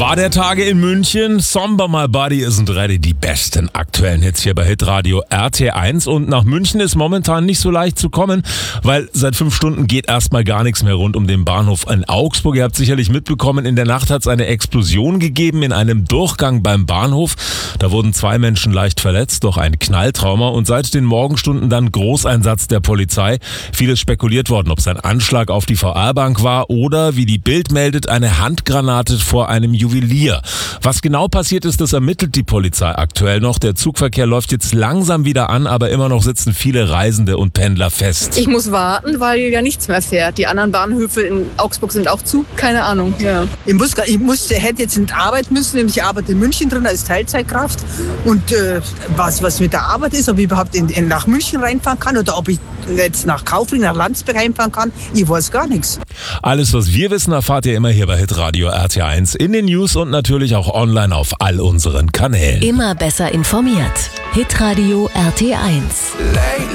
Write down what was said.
War der Tage in München. Somber My Body Isn't Ready. Die besten aktuellen Hits hier bei Hitradio RT1. Und nach München ist momentan nicht so leicht zu kommen, weil seit 5 Stunden geht erstmal gar nichts mehr rund um den Bahnhof in Augsburg. Ihr habt sicherlich mitbekommen, in der Nacht hat es eine Explosion gegeben in einem Durchgang beim Bahnhof. Da wurden 2 Menschen leicht verletzt durch ein Knalltrauma. Und seit den Morgenstunden dann Großeinsatz der Polizei. Vieles spekuliert worden, ob es ein Anschlag auf die VR-Bank war oder, wie die Bild meldet, eine Handgranate vor einem Juwelier. Was genau passiert ist, das ermittelt die Polizei aktuell noch. Der Zugverkehr läuft jetzt langsam wieder an, aber immer noch sitzen viele Reisende und Pendler fest. Ich muss warten, weil ja nichts mehr fährt. Die anderen Bahnhöfe in Augsburg sind auch zu. Keine Ahnung. Ja. Ich hätte jetzt nicht arbeiten müssen, nämlich ich arbeite in München drin als Teilzeitkraft. Und was mit der Arbeit ist, ob ich überhaupt nach München reinfahren kann oder ob ich jetzt nach Kaufling, nach Landsberg reinfahren kann, ich weiß gar nichts. Alles, was wir wissen, erfahrt ihr immer hier bei Hitradio RT1 in den News und natürlich auch online auf all unseren Kanälen. Immer besser informiert. Hitradio RT1.